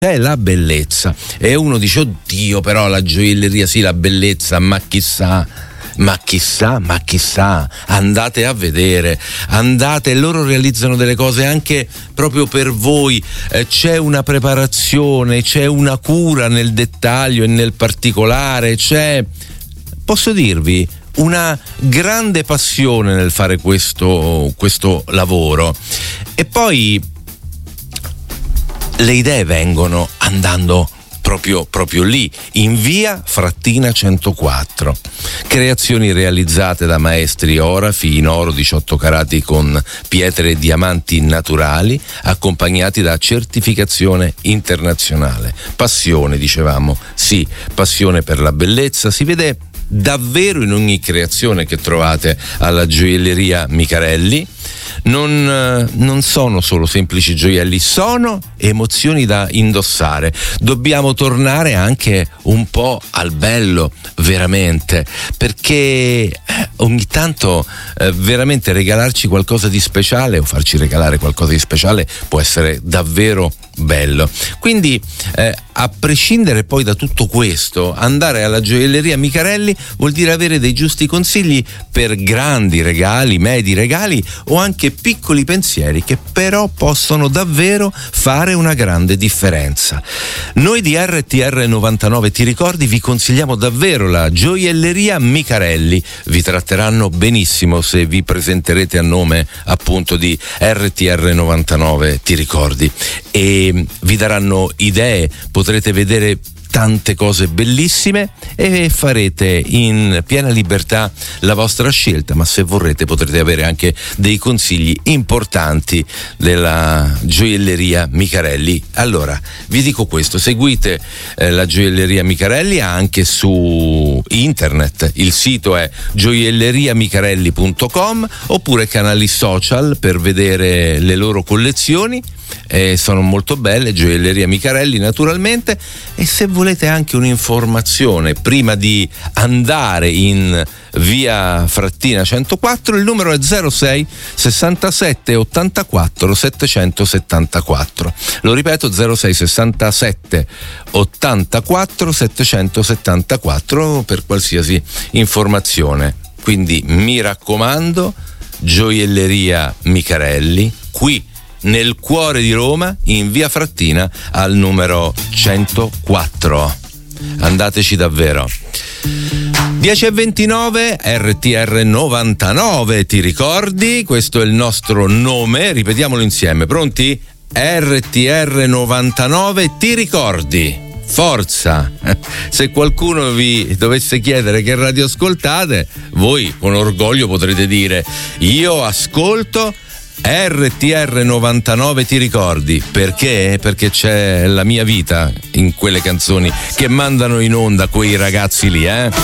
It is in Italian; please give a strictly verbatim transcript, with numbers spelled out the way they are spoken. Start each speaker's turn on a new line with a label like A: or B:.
A: È la bellezza. E uno dice: oddio, però la gioielleria, sì, la bellezza, ma chissà, ma chissà, ma chissà, andate a vedere, andate, loro realizzano delle cose anche proprio per voi, eh, c'è una preparazione, c'è una cura nel dettaglio e nel particolare, c'è, posso dirvi, una grande passione nel fare questo, questo lavoro. E poi le idee vengono andando proprio, proprio lì, in via Frattina centoquattro. Creazioni realizzate da maestri orafi in oro diciotto carati con pietre e diamanti naturali, accompagnati da certificazione internazionale. Passione, dicevamo, sì, passione per la bellezza, si vede davvero in ogni creazione che trovate alla gioielleria Micarelli. Non, non sono solo semplici gioielli, sono emozioni da indossare. Dobbiamo tornare anche un po' al bello, veramente, perché ogni tanto eh, veramente regalarci qualcosa di speciale o farci regalare qualcosa di speciale può essere davvero bello. Quindi eh, a prescindere poi da tutto questo, andare alla gioielleria Micarelli vuol dire avere dei giusti consigli per grandi regali, medi regali o anche piccoli pensieri che però possono davvero fare una grande differenza. Noi di R T R novantanove Ti ricordi vi consigliamo davvero la gioielleria Micarelli. Vi tratteranno benissimo se vi presenterete a nome appunto di R T R novantanove Ti ricordi, e vi daranno idee, potrete vedere tante cose bellissime e farete in piena libertà la vostra scelta, ma se vorrete potrete avere anche dei consigli importanti della gioielleria Micarelli. Allora vi dico questo: seguite eh, la gioielleria Micarelli anche su internet, il sito è gioielleria micarelli punto com, oppure canali social per vedere le loro collezioni. Eh, sono molto belle, gioielleria Micarelli naturalmente. E se volete anche un'informazione prima di andare in via Frattina centoquattro, il numero è zero sei sessantasette ottantaquattro settecentosettantaquattro. Lo ripeto, zero sei sessantasette ottantaquattro settecentosettantaquattro per qualsiasi informazione. Quindi mi raccomando, gioielleria Micarelli, qui nel cuore di Roma, in via Frattina al numero centoquattro. Andateci davvero. dieci e ventinove, R T R novantanove Ti ricordi? Questo è il nostro nome, ripetiamolo insieme, pronti? R T R novantanove Ti ricordi? Forza! Se qualcuno vi dovesse chiedere che radio ascoltate, voi con orgoglio potrete dire: io ascolto R T R novantanove Ti ricordi. Perché? Perché c'è la mia vita in quelle canzoni che mandano in onda quei ragazzi lì, eh?